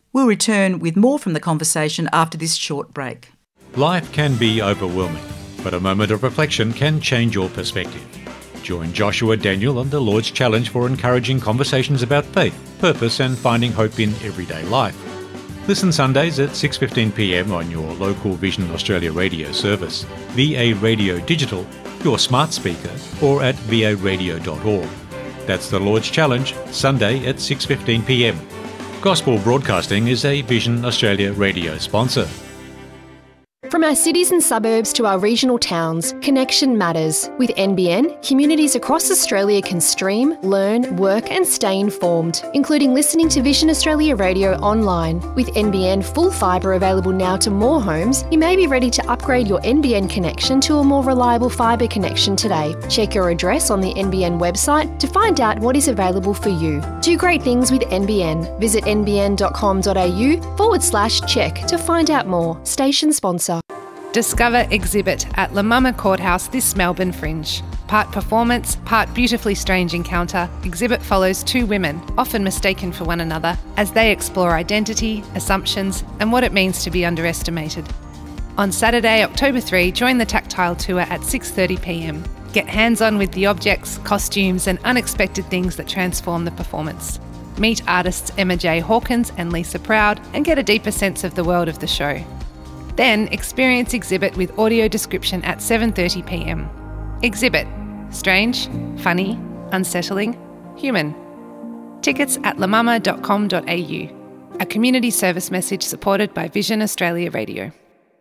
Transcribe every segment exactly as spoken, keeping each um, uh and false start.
We'll return with more from the conversation after this short break. Life can be overwhelming, but a moment of reflection can change your perspective. Join Joshua Daniel on the Lord's Challenge for encouraging conversations about faith, purpose and finding hope in everyday life. Listen Sundays at six fifteen p m on your local Vision Australia radio service, V A Radio Digital, your smart speaker, or at v a radio dot org. That's the Lord's Challenge, Sunday at six fifteen p m. Gospel Broadcasting is a Vision Australia radio sponsor. From our cities and suburbs to our regional towns, connection matters. With N B N, communities across Australia can stream, learn, work and stay informed, including listening to Vision Australia Radio online. With N B N full fibre available now to more homes, you may be ready to upgrade your N B N connection to a more reliable fibre connection today. Check your address on the N B N website to find out what is available for you. Do great things with N B N. Visit nbn.com.au forward slash check to find out more. Station sponsor. Discover Exhibit at La Mama Courthouse this Melbourne Fringe. Part performance, part beautifully strange encounter, Exhibit follows two women, often mistaken for one another, as they explore identity, assumptions, and what it means to be underestimated. On Saturday, October third, join the tactile tour at six thirty p m. Get hands-on with the objects, costumes, and unexpected things that transform the performance. Meet artists Emma J. Hawkins and Lisa Proud and get a deeper sense of the world of the show. Then experience Exhibit with audio description at seven thirty p m. Exhibit. Strange, funny, unsettling, human. Tickets at lamama dot com dot a u. A community service message supported by Vision Australia Radio.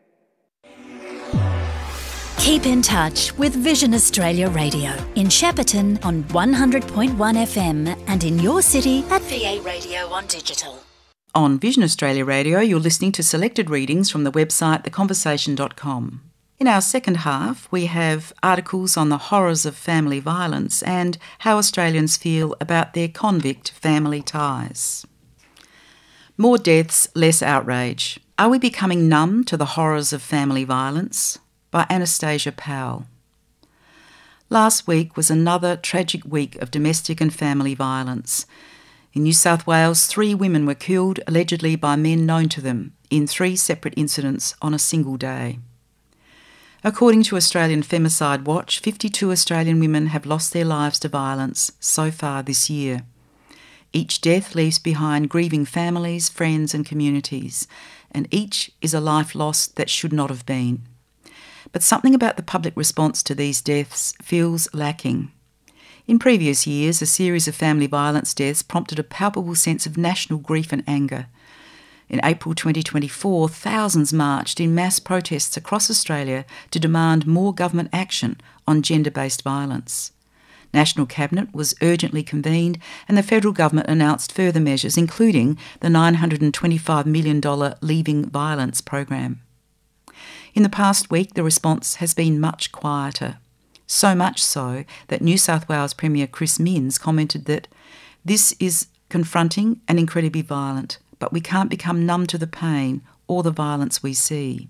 Keep in touch with Vision Australia Radio in Shepparton on one hundred point one F M and in your city at V A Radio on digital. On Vision Australia Radio, you're listening to selected readings from the website the conversation dot com. In our second half, we have articles on the horrors of family violence and how Australians feel about their convict family ties. More deaths, less outrage. Are we becoming numb to the horrors of family violence? By Anastasia Powell. Last week was another tragic week of domestic and family violence. In New South Wales, three women were killed, allegedly by men known to them, in three separate incidents on a single day. According to Australian Femicide Watch, fifty-two Australian women have lost their lives to violence so far this year. Each death leaves behind grieving families, friends and communities, and each is a life lost that should not have been. But something about the public response to these deaths feels lacking. In previous years, a series of family violence deaths prompted a palpable sense of national grief and anger. In April twenty twenty-four, thousands marched in mass protests across Australia to demand more government action on gender-based violence. National Cabinet was urgently convened and the federal government announced further measures, including the nine hundred twenty-five million dollars Leaving Violence program. In the past week, the response has been much quieter. So much so that New South Wales Premier Chris Minns commented that this is confronting and incredibly violent, but we can't become numb to the pain or the violence we see.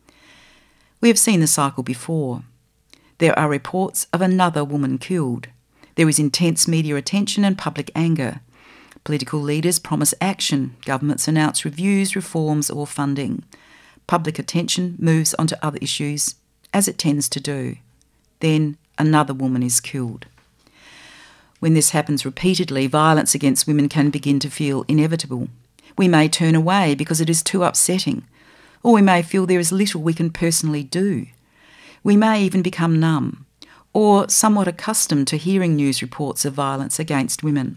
We have seen the cycle before. There are reports of another woman killed. There is intense media attention and public anger. Political leaders promise action. Governments announce reviews, reforms or funding. Public attention moves onto other issues, as it tends to do. Then another woman is killed. When this happens repeatedly, violence against women can begin to feel inevitable. We may turn away because it is too upsetting, or we may feel there is little we can personally do. We may even become numb, or somewhat accustomed to hearing news reports of violence against women.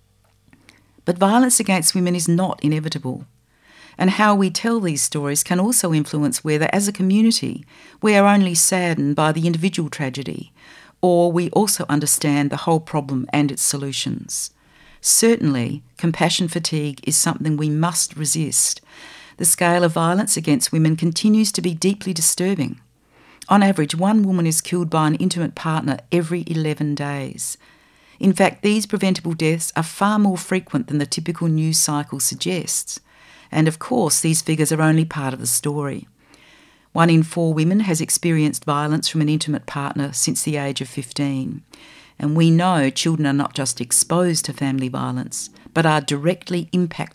But violence against women is not inevitable. And how we tell these stories can also influence whether, as a community, we are only saddened by the individual tragedy, or we also understand the whole problem and its solutions. Certainly, compassion fatigue is something we must resist. The scale of violence against women continues to be deeply disturbing. On average, one woman is killed by an intimate partner every eleven days. In fact, these preventable deaths are far more frequent than the typical news cycle suggests. And of course, these figures are only part of the story. One in four women has experienced violence from an intimate partner since the age of fifteen. And we know children are not just exposed to family violence, but are directly impacted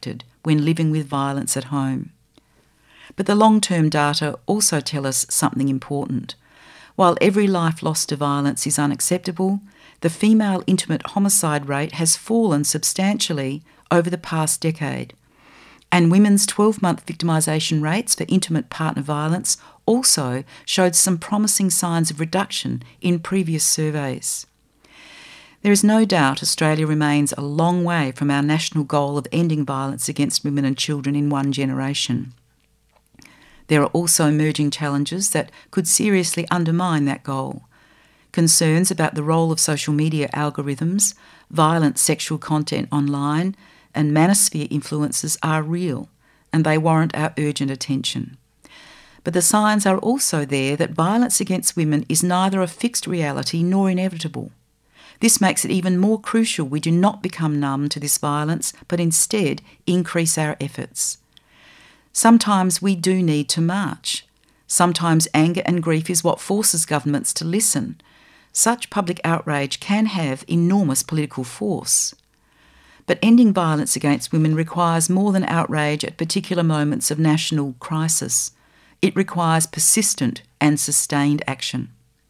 when living with violence at home. But the long-term data also tell us something important. While every life lost to violence is unacceptable, the female intimate homicide rate has fallen substantially over the past decade. And women's twelve-month victimisation rates for intimate partner violence also showed some promising signs of reduction in previous surveys. There is no doubt Australia remains a long way from our national goal of ending violence against women and children in one generation. There are also emerging challenges that could seriously undermine that goal. Concerns about the role of social media algorithms, violent sexual content online, and manosphere influences are real, and they warrant our urgent attention. But the signs are also there that violence against women is neither a fixed reality nor inevitable. This makes it even more crucial we do not become numb to this violence, but instead increase our efforts. Sometimes we do need to march. Sometimes anger and grief is what forces governments to listen. Such public outrage can have enormous political force. But ending violence against women requires more than outrage at particular moments of national crisis. It requires persistent and sustained action.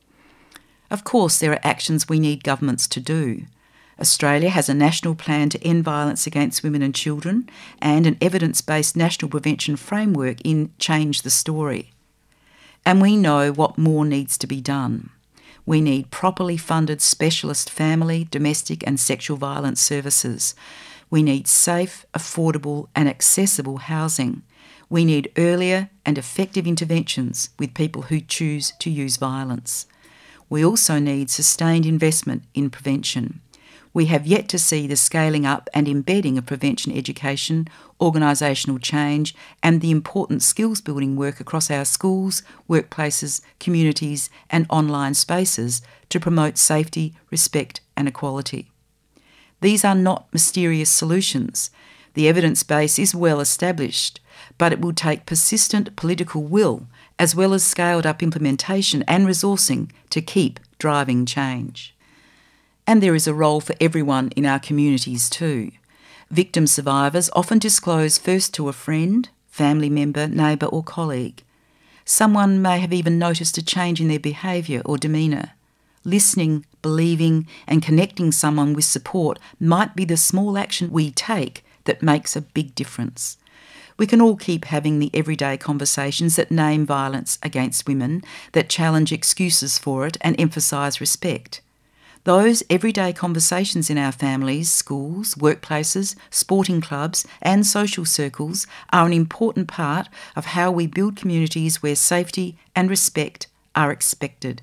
Of course, there are actions we need governments to do. Australia has a national plan to end violence against women and children and an evidence-based national prevention framework in Change the Story. And we know what more needs to be done. We need properly funded specialist family, domestic and sexual violence services. We need safe, affordable and accessible housing. We need earlier and effective interventions with people who choose to use violence. We also need sustained investment in prevention. We have yet to see the scaling up and embedding of prevention education, organisational change and the important skills building work across our schools, workplaces, communities and online spaces to promote safety, respect and equality. These are not mysterious solutions. The evidence base is well established, but it will take persistent political will as well as scaled up implementation and resourcing to keep driving change. And there is a role for everyone in our communities too. Victim survivors often disclose first to a friend, family member, neighbour or colleague. Someone may have even noticed a change in their behaviour or demeanour. Listening, believing and connecting someone with support might be the small action we take that makes a big difference. We can all keep having the everyday conversations that name violence against women, that challenge excuses for it and emphasise respect. Those everyday conversations in our families, schools, workplaces, sporting clubs and social circles are an important part of how we build communities where safety and respect are expected.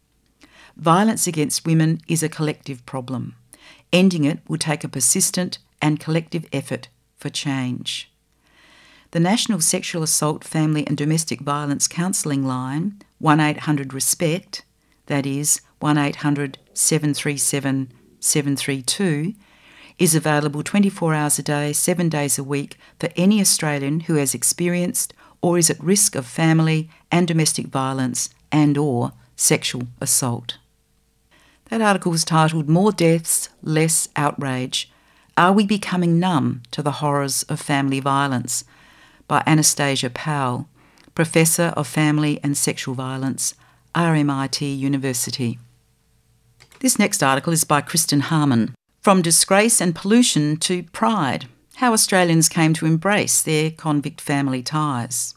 Violence against women is a collective problem. Ending it will take a persistent and collective effort for change. The National Sexual Assault, Family and Domestic Violence Counselling line, one eight hundred RESPECT, that is one eight hundred seven three seven seven three two, is available twenty-four hours a day, seven days a week for any Australian who has experienced or is at risk of family and domestic violence and or sexual assault. That article was titled More Deaths, Less Outrage. Are We Becoming Numb to the Horrors of Family Violence? By Anastasia Powell, Professor of Family and Sexual Violence, R M I T University. This next article is by Kristen Harmon. From Disgrace and Pollution to Pride, How Australians Came to Embrace Their Convict Family Ties.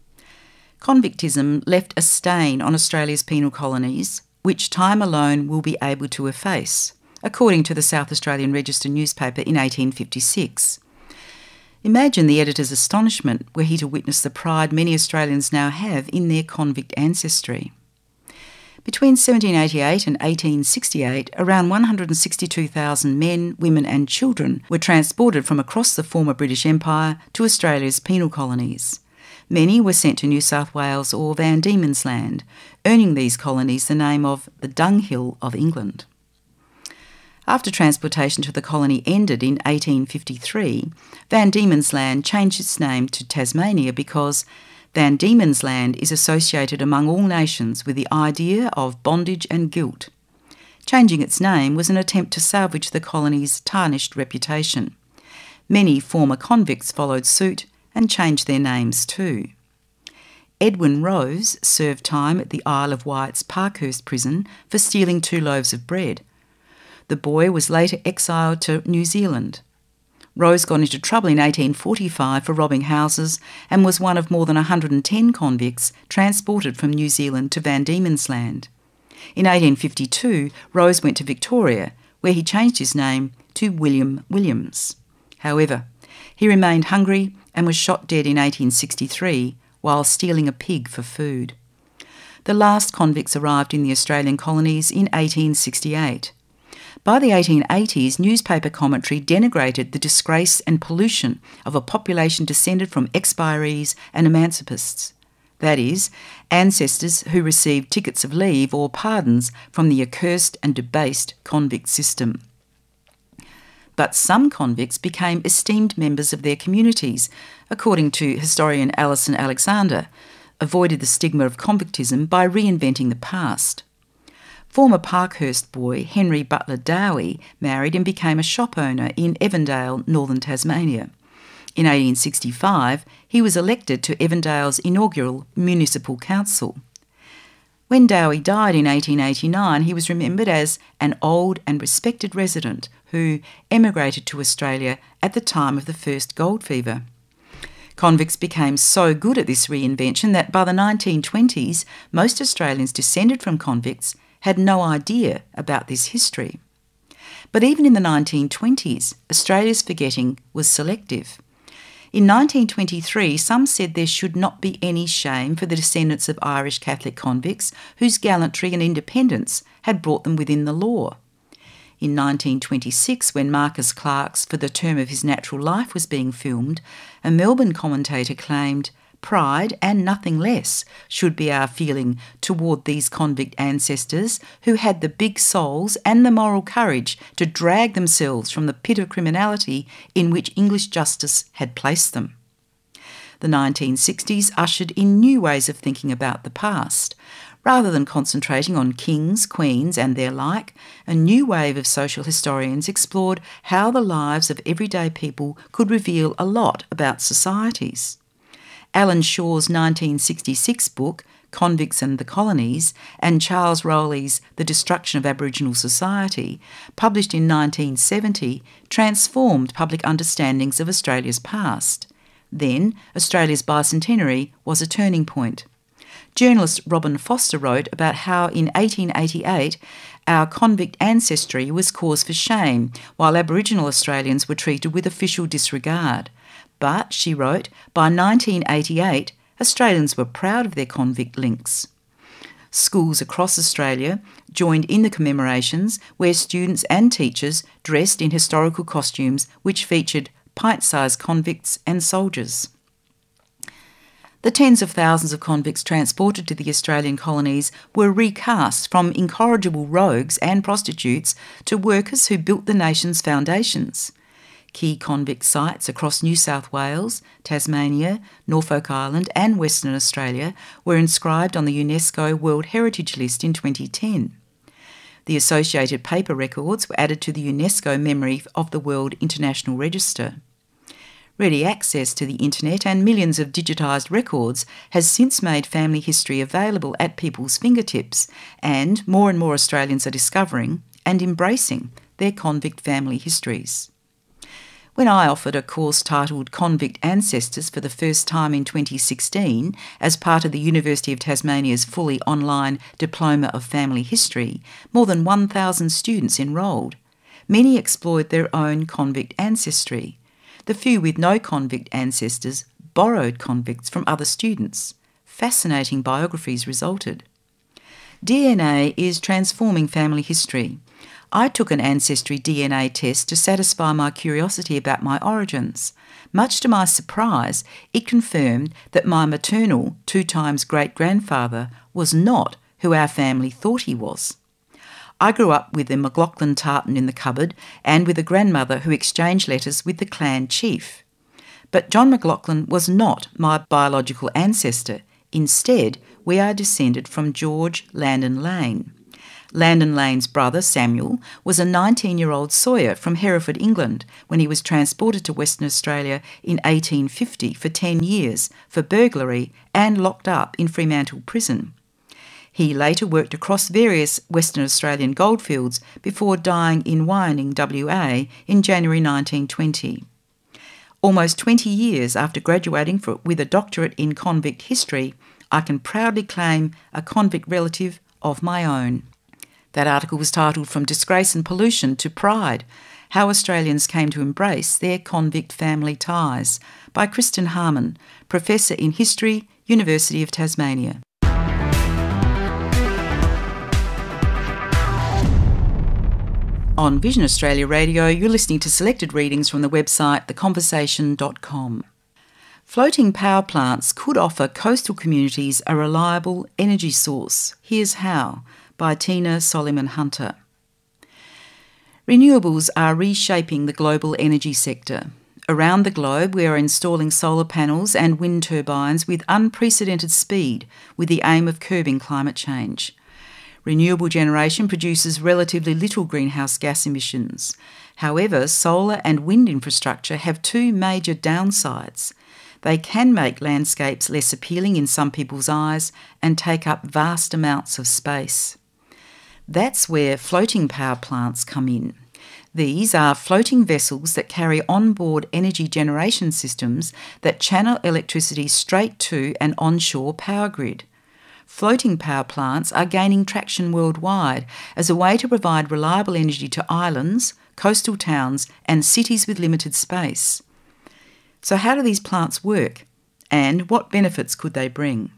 Convictism left a stain on Australia's penal colonies, which time alone will be able to efface, according to the South Australian Register newspaper in eighteen fifty-six. Imagine the editor's astonishment were he to witness the pride many Australians now have in their convict ancestry. Between seventeen eighty-eight and eighteen sixty-eight, around one hundred sixty-two thousand men, women and children were transported from across the former British Empire to Australia's penal colonies. Many were sent to New South Wales or Van Diemen's Land, earning these colonies the name of the Dunghill of England. After transportation to the colony ended in eighteen fifty-three, Van Diemen's Land changed its name to Tasmania because Van Diemen's Land is associated among all nations with the idea of bondage and guilt. Changing its name was an attempt to salvage the colony's tarnished reputation. Many former convicts followed suit and changed their names too. Edwin Rose served time at the Isle of Wight's Parkhurst prison for stealing two loaves of bread. The boy was later exiled to New Zealand. Rose got into trouble in eighteen forty-five for robbing houses and was one of more than one hundred ten convicts transported from New Zealand to Van Diemen's Land. In eighteen fifty-two, Rose went to Victoria, where he changed his name to William Williams. However, he remained hungry and was shot dead in eighteen sixty-three while stealing a pig for food. The last convicts arrived in the Australian colonies in eighteen sixty-eight. By the eighteen eighties, newspaper commentary denigrated the disgrace and pollution of a population descended from expirees and emancipists. That is, ancestors who received tickets of leave or pardons from the accursed and debased convict system. But some convicts became esteemed members of their communities, according to historian Alison Alexander, avoided the stigma of convictism by reinventing the past. Former Parkhurst boy Henry Butler Dowie married and became a shop owner in Evandale, northern Tasmania. In eighteen sixty-five, he was elected to Evandale's inaugural municipal council. When Dowie died in eighteen eighty-nine, he was remembered as an old and respected resident who emigrated to Australia at the time of the first gold fever. Convicts became so good at this reinvention that by the nineteen twenties, most Australians descended from convicts had no idea about this history. But even in the nineteen twenties, Australia's forgetting was selective. In nineteen twenty-three, some said there should not be any shame for the descendants of Irish Catholic convicts whose gallantry and independence had brought them within the law. In nineteen twenty-six, when Marcus Clarke's For the Term of His Natural Life was being filmed, a Melbourne commentator claimed, "Pride and nothing less should be our feeling toward these convict ancestors who had the big souls and the moral courage to drag themselves from the pit of criminality in which English justice had placed them." The nineteen sixties ushered in new ways of thinking about the past. Rather than concentrating on kings, queens and their like, a new wave of social historians explored how the lives of everyday people could reveal a lot about societies. Alan Shaw's nineteen sixty-six book, Convicts and the Colonies, and Charles Rowley's The Destruction of Aboriginal Society, published in nineteen seventy, transformed public understandings of Australia's past. Then, Australia's bicentenary was a turning point. Journalist Robin Foster wrote about how in eighteen eighty-eight our convict ancestry was cause for shame, while Aboriginal Australians were treated with official disregard. But, she wrote, by nineteen eighty-eight, Australians were proud of their convict links. Schools across Australia joined in the commemorations, where students and teachers dressed in historical costumes which featured pint-sized convicts and soldiers. The tens of thousands of convicts transported to the Australian colonies were recast from incorrigible rogues and prostitutes to workers who built the nation's foundations. Key convict sites across New South Wales, Tasmania, Norfolk Island and Western Australia were inscribed on the UNESCO World Heritage List in twenty ten. The associated paper records were added to the UNESCO Memory of the World International Register. Ready access to the internet and millions of digitised records has since made family history available at people's fingertips, and more and more Australians are discovering and embracing their convict family histories. When I offered a course titled Convict Ancestors for the first time in twenty sixteen as part of the University of Tasmania's fully online Diploma of Family History, more than one thousand students enrolled. Many explored their own convict ancestry. The few with no convict ancestors borrowed convicts from other students. Fascinating biographies resulted. D N A is transforming family history. I took an ancestry D N A test to satisfy my curiosity about my origins. Much to my surprise, it confirmed that my maternal two times great-grandfather was not who our family thought he was. I grew up with a McLaughlin tartan in the cupboard and with a grandmother who exchanged letters with the clan chief. But John McLaughlin was not my biological ancestor. Instead, we are descended from George Landon Lane. Landon Lane's brother, Samuel, was a nineteen-year-old sawyer from Hereford, England, when he was transported to Western Australia in eighteen fifty for ten years for burglary and locked up in Fremantle Prison. He later worked across various Western Australian goldfields before dying in Wyoning, W A in January nineteen twenty. Almost twenty years after graduating for, with a doctorate in convict history, I can proudly claim a convict relative of my own. That article was titled From Disgrace and Pollution to Pride, How Australians Came to Embrace Their Convict Family Ties, by Kristen Harmon, Professor in History, University of Tasmania. On Vision Australia Radio, you're listening to selected readings from the website the conversation dot com. Floating power plants could offer coastal communities a reliable energy source. Here's how, by Tina Soliman-Hunter. Renewables are reshaping the global energy sector. Around the globe, we are installing solar panels and wind turbines with unprecedented speed, with the aim of curbing climate change. Renewable generation produces relatively little greenhouse gas emissions. However, solar and wind infrastructure have two major downsides. They can make landscapes less appealing in some people's eyes and take up vast amounts of space. That's where floating power plants come in. These are floating vessels that carry onboard energy generation systems that channel electricity straight to an onshore power grid. Floating power plants are gaining traction worldwide as a way to provide reliable energy to islands, coastal towns, and cities with limited space. So how do these plants work, and what benefits could they bring?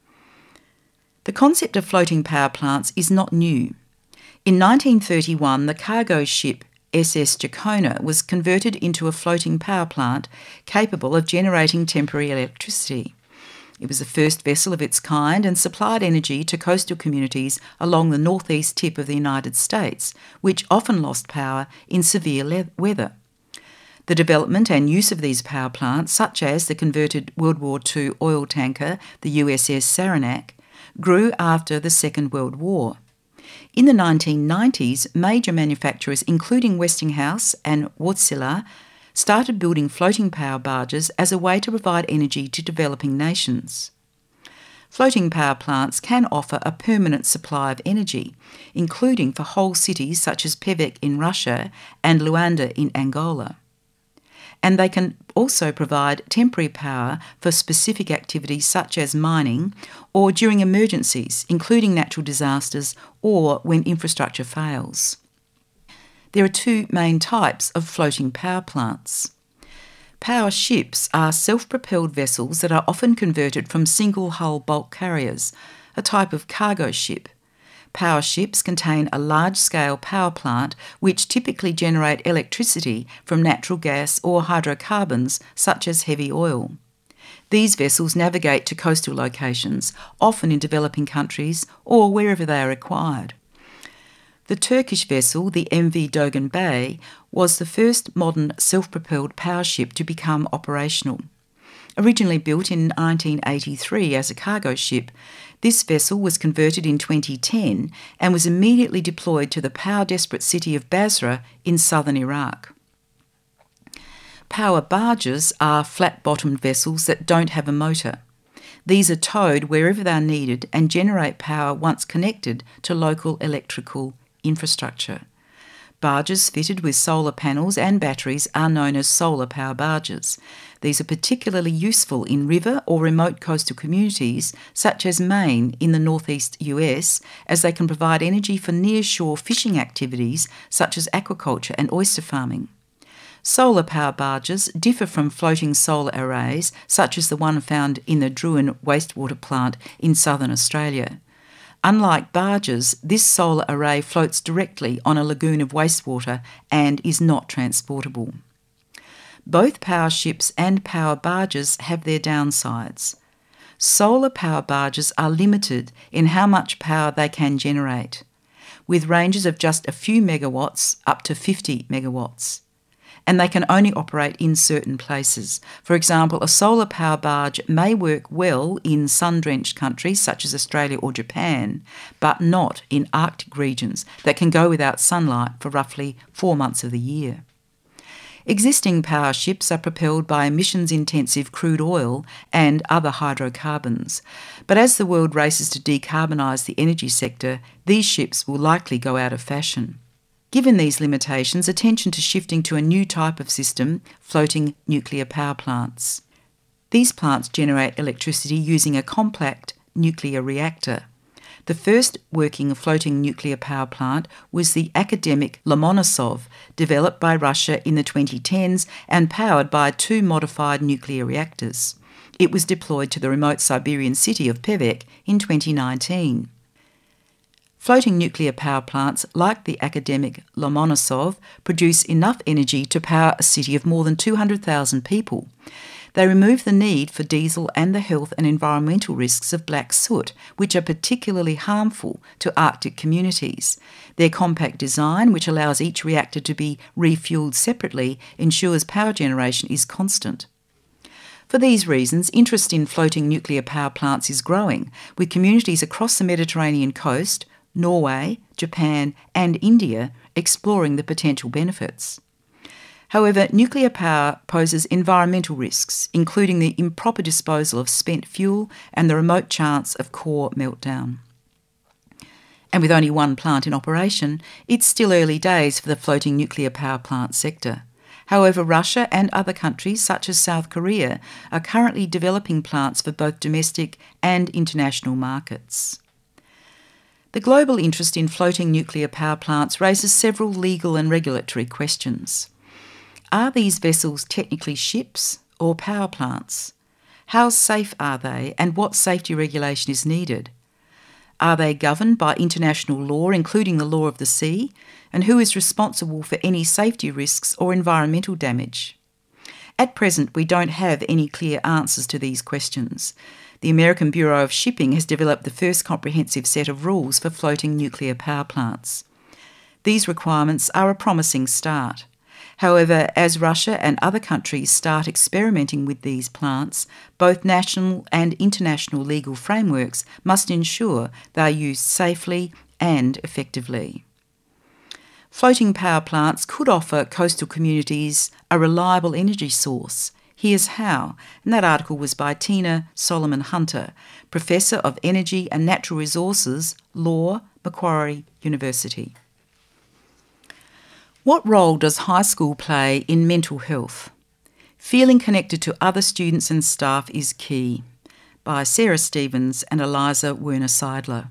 The concept of floating power plants is not new. In nineteen thirty-one, the cargo ship S S Jacona was converted into a floating power plant capable of generating temporary electricity. It was the first vessel of its kind and supplied energy to coastal communities along the northeast tip of the United States, which often lost power in severe le- weather. The development and use of these power plants, such as the converted World War Two oil tanker, the U S S Saranac, grew after the Second World War. In the nineteen nineties, major manufacturers, including Westinghouse and Wärtsilä, started building floating power barges as a way to provide energy to developing nations. Floating power plants can offer a permanent supply of energy, including for whole cities such as Pevek in Russia and Luanda in Angola. And they can also provide temporary power for specific activities such as mining or during emergencies, including natural disasters or when infrastructure fails. There are two main types of floating power plants. Power ships are self-propelled vessels that are often converted from single-hull bulk carriers, a type of cargo ship. Power ships contain a large-scale power plant which typically generate electricity from natural gas or hydrocarbons such as heavy oil. These vessels navigate to coastal locations, often in developing countries or wherever they are required. The Turkish vessel, the M V Dogan Bey, was the first modern self-propelled power ship to become operational. Originally built in nineteen eighty-three as a cargo ship, this vessel was converted in twenty ten and was immediately deployed to the power-desperate city of Basra in southern Iraq. Power barges are flat-bottomed vessels that don't have a motor. These are towed wherever they are needed and generate power once connected to local electrical infrastructure. Barges fitted with solar panels and batteries are known as solar power barges. These are particularly useful in river or remote coastal communities such as Maine in the northeast U S, as they can provide energy for near-shore fishing activities such as aquaculture and oyster farming. Solar power barges differ from floating solar arrays such as the one found in the Druin wastewater plant in southern Australia. Unlike barges, this solar array floats directly on a lagoon of wastewater and is not transportable. Both power ships and power barges have their downsides. Solar power barges are limited in how much power they can generate, with ranges of just a few megawatts up to fifty megawatts. and they can only operate in certain places. For example, a solar power barge may work well in sun-drenched countries such as Australia or Japan, but not in Arctic regions that can go without sunlight for roughly four months of the year. Existing power ships are propelled by emissions-intensive crude oil and other hydrocarbons. But as the world races to decarbonise the energy sector, these ships will likely go out of fashion. Given these limitations, attention is shifting to a new type of system, floating nuclear power plants. These plants generate electricity using a compact nuclear reactor. The first working floating nuclear power plant was the Akademik Lomonosov, developed by Russia in the twenty tens and powered by two modified nuclear reactors. It was deployed to the remote Siberian city of Pevek in twenty nineteen. Floating nuclear power plants like the Akademik Lomonosov produce enough energy to power a city of more than two hundred thousand people. They remove the need for diesel and the health and environmental risks of black soot, which are particularly harmful to Arctic communities. Their compact design, which allows each reactor to be refuelled separately, ensures power generation is constant. For these reasons, interest in floating nuclear power plants is growing, with communities across the Mediterranean coast, Norway, Japan and India exploring the potential benefits. However, nuclear power poses environmental risks, including the improper disposal of spent fuel and the remote chance of core meltdown. And with only one plant in operation, it's still early days for the floating nuclear power plant sector. However, Russia and other countries, such as South Korea, are currently developing plants for both domestic and international markets. The global interest in floating nuclear power plants raises several legal and regulatory questions. Are these vessels technically ships or power plants? How safe are they, and what safety regulation is needed? Are they governed by international law, including the law of the sea? And who is responsible for any safety risks or environmental damage? At present, we don't have any clear answers to these questions. The American Bureau of Shipping has developed the first comprehensive set of rules for floating nuclear power plants. These requirements are a promising start. However, as Russia and other countries start experimenting with these plants, both national and international legal frameworks must ensure they are used safely and effectively. Floating power plants could offer coastal communities a reliable energy source. Here's how, and that article was by Tina Solomon Hunter, Professor of Energy and Natural Resources, Law, Macquarie University. What role does high school play in mental health? Feeling connected to other students and staff is key. By Sarah Stevens and Eliza Werner-Seidler.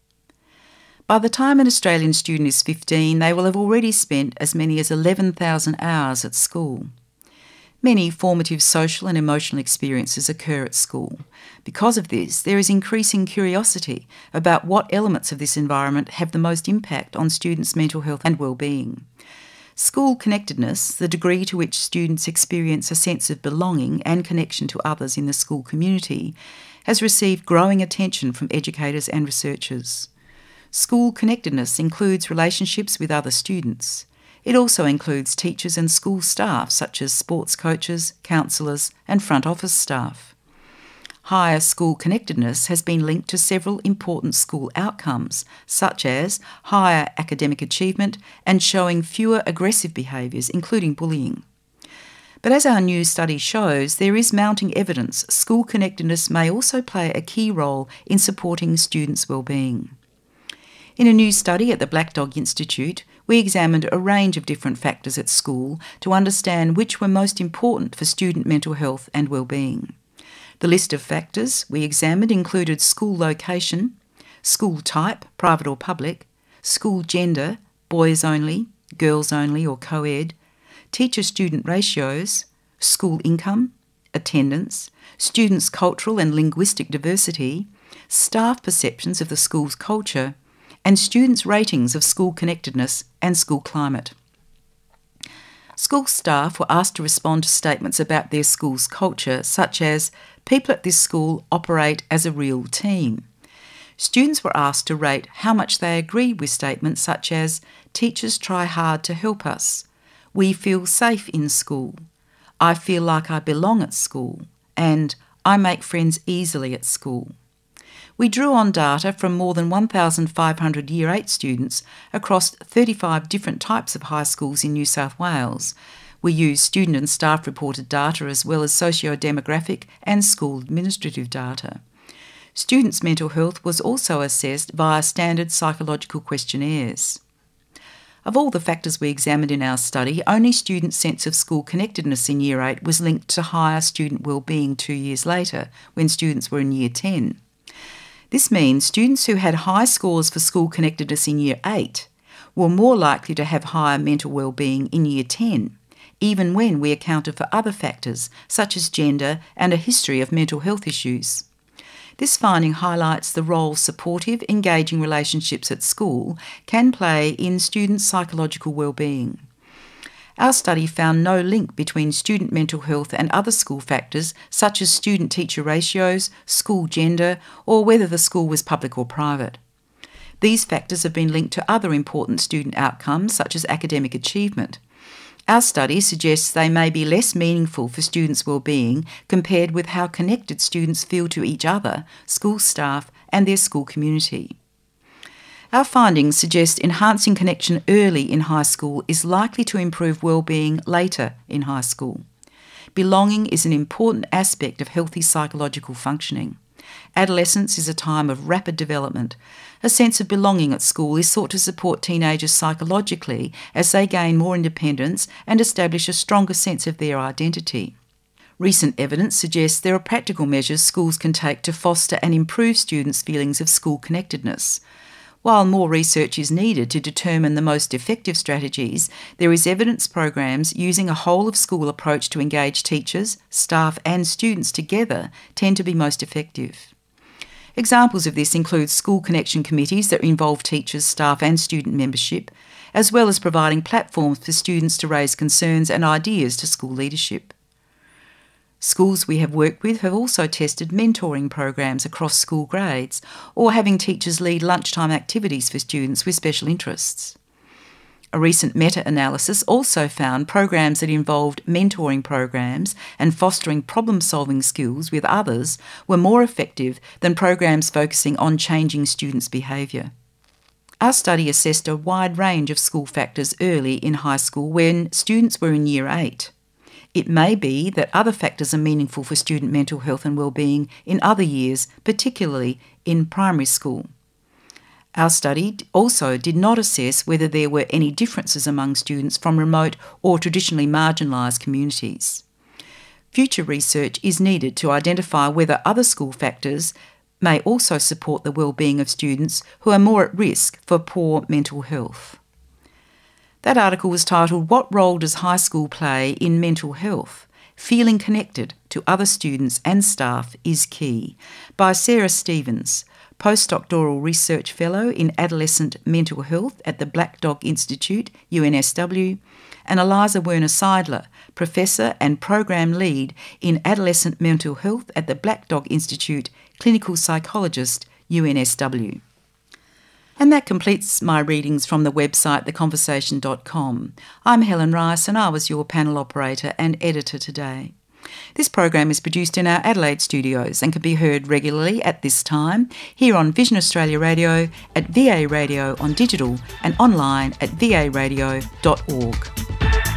By the time an Australian student is fifteen, they will have already spent as many as eleven thousand hours at school. Many formative social and emotional experiences occur at school. Because of this, there is increasing curiosity about what elements of this environment have the most impact on students' mental health and well-being. School connectedness, the degree to which students experience a sense of belonging and connection to others in the school community, has received growing attention from educators and researchers. School connectedness includes relationships with other students. It also includes teachers and school staff such as sports coaches, counsellors and front office staff. Higher school connectedness has been linked to several important school outcomes, such as higher academic achievement and showing fewer aggressive behaviours, including bullying. But as our new study shows, there is mounting evidence school connectedness may also play a key role in supporting students' well-being. In a new study at the Black Dog Institute, we examined a range of different factors at school to understand which were most important for student mental health and well-being. The list of factors we examined included school location, school type, private or public, school gender, boys only, girls only or co-ed, teacher-student ratios, school income, attendance, students' cultural and linguistic diversity, staff perceptions of the school's culture, and students' ratings of school connectedness and school climate. School staff were asked to respond to statements about their school's culture, such as, "People at this school operate as a real team." Students were asked to rate how much they agreed with statements such as, "Teachers try hard to help us," We feel safe in school. I feel like I belong at school. And I make friends easily at school. We drew on data from more than one thousand five hundred Year eight students across thirty-five different types of high schools in New South Wales. We used student and staff reported data as well as socio-demographic and school administrative data. Students' mental health was also assessed via standard psychological questionnaires. Of all the factors we examined in our study, only students' sense of school connectedness in Year eight was linked to higher student wellbeing two years later, when students were in Year ten. This means students who had high scores for school connectedness in Year eight were more likely to have higher mental wellbeing in Year ten, even when we accounted for other factors such as gender and a history of mental health issues. This finding highlights the role supportive, engaging relationships at school can play in students' psychological wellbeing. Our study found no link between student mental health and other school factors such as student-teacher ratios, school gender, or whether the school was public or private. These factors have been linked to other important student outcomes such as academic achievement. Our study suggests they may be less meaningful for students' wellbeing compared with how connected students feel to each other, school staff, and their school community. Our findings suggest enhancing connection early in high school is likely to improve wellbeing later in high school. Belonging is an important aspect of healthy psychological functioning. Adolescence is a time of rapid development. A sense of belonging at school is sought to support teenagers psychologically as they gain more independence and establish a stronger sense of their identity. Recent evidence suggests there are practical measures schools can take to foster and improve students' feelings of school connectedness. While more research is needed to determine the most effective strategies, there is evidence programs using a whole-of-school approach to engage teachers, staff and students together tend to be most effective. Examples of this include school connection committees that involve teachers, staff and student membership, as well as providing platforms for students to raise concerns and ideas to school leadership. Schools we have worked with have also tested mentoring programs across school grades or having teachers lead lunchtime activities for students with special interests. A recent meta-analysis also found programs that involved mentoring programs and fostering problem-solving skills with others were more effective than programs focusing on changing students' behaviour. Our study assessed a wide range of school factors early in high school when students were in Year eight. It may be that other factors are meaningful for student mental health and wellbeing in other years, particularly in primary school. Our study also did not assess whether there were any differences among students from remote or traditionally marginalised communities. Future research is needed to identify whether other school factors may also support the wellbeing of students who are more at risk for poor mental health. That article was titled, "What Role Does High School Play in Mental Health? Feeling Connected to Other Students and Staff is Key," by Sarah Stevens, postdoctoral research fellow in adolescent mental health at the Black Dog Institute, U N S W, and Eliza Werner-Seidler, professor and program lead in adolescent mental health at the Black Dog Institute, clinical psychologist, U N S W. And that completes my readings from the website the conversation dot com. I'm Helen Rice and I was your panel operator and editor today. This program is produced in our Adelaide studios and can be heard regularly at this time here on Vision Australia Radio, at V A Radio on digital and online at v a radio dot org.